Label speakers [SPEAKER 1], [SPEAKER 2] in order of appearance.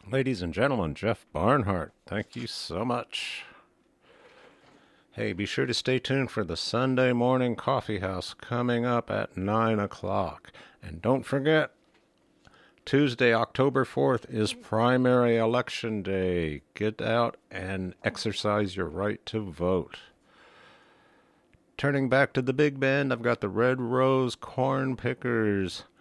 [SPEAKER 1] Ladies and gentlemen, Jeff Barnhart, thank you so much. Hey, be sure to stay tuned for the Sunday Morning Coffee House coming up at 9 o'clock. And don't forget, Tuesday, October 4th is primary election day. Get out and exercise your right to vote. Turning back to the big band, I've got the Red Rose Corn Pickers